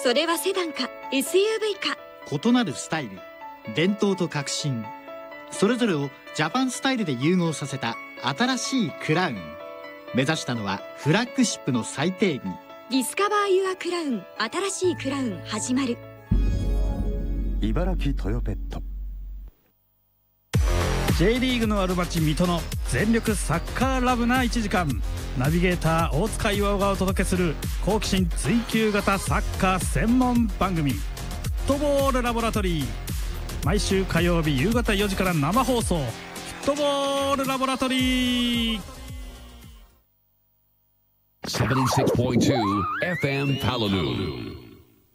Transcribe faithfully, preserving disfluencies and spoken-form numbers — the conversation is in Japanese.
それはセダンか エスユーブイ か。 異なるスタイル、伝統と革新、それぞれをジャパンスタイルで融合させた新しいクラウン。目指したのはフラッグシップの最低義。 ディスカバーユアクラウン、新しいクラウン始まる。 茨城トヨペット。 J リーグのある街水戸の全力サッカーラブないちじかん。ナビゲーター大塚巌がお届けする好奇心追求型サッカー専門番組、フットボールラボラトリー。毎週火曜日夕方よじから生放送、フットボールラボラトリー。 セブンティーシックスポイントツー エフエム Paladoo